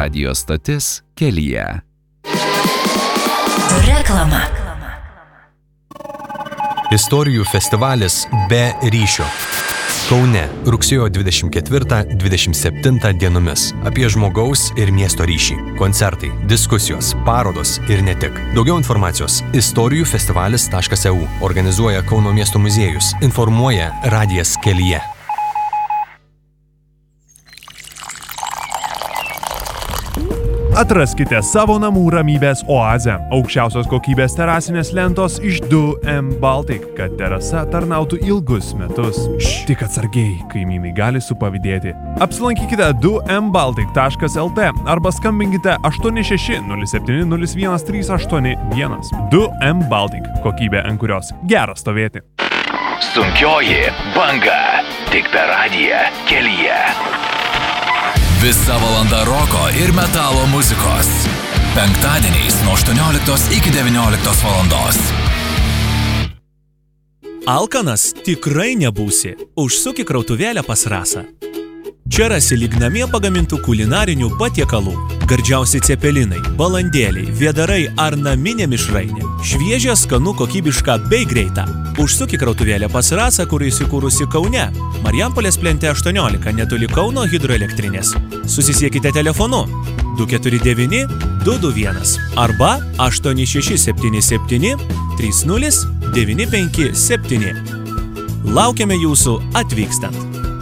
Radio stotis kelyje. Reklama. Istorijų festivalis Be ryšio. Kaune, rugsėjo 24-27 dienomis. Apie žmogaus ir miesto ryšį. Koncertai, diskusijos, parodos ir ne tik. Daugiau informacijos istorijufestivalis.eu. Organizuoja Kauno miesto muziejus. Informuoja Radijas kelyje. Atraskite savo namų ramybės oazę. Aukščiausios kokybės terasinės lentos iš 2M Baltic, kad terasa tarnautų ilgus metus. Tik atsargiai, kaimynai gali supavydėti. Apsilankykite 2mbaltic.lt arba skambinkite 8607011381. 2M Baltic. Kokybė, ant kurios gera stovėti. Sunkioji banga. Tik per Radiją kelyje. Visa valanda roko ir metalo muzikos. Penktadieniais nuo 18 iki 19 valandos. Alkanas tikrai nebūsi. Užsuk į krautuvėlę pas Rasą. Čia rasi lyg namie pagamintų kulinarinių patiekalų. Gardžiausi cepelinai, balandėliai, vėdarai ar naminė mišrainė. Šviežia, skanu, kokybiška bei greita. Užsuk į krautuvėlę pas Rasą, kur įsikūrusi Kaune. Marijampolės plente 18, netoli Kauno hidroelektrinės. Susisiekite telefonu 249-221 arba 8677 30 957. Laukiame jūsų atvykstant.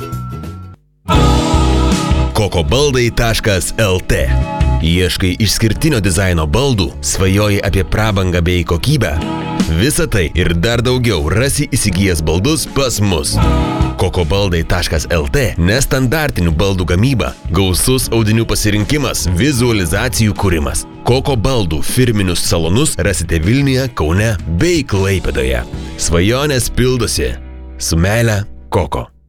kokobaldai.lt. Ieškai išskirtinio dizaino baldų, svajoji apie prabangą bei kokybę. Visa tai ir dar daugiau rasi įsigijęs baldus pas mus. kokobaldai.lt. Nestandartinių baldų gamyba, gausus audinių pasirinkimas, vizualizacijų kūrimas. Koko baldų firminius salonus rasite Vilniuje, Kaune bei Klaipėdoje. Svajonės pildosi. Su meile, Koko.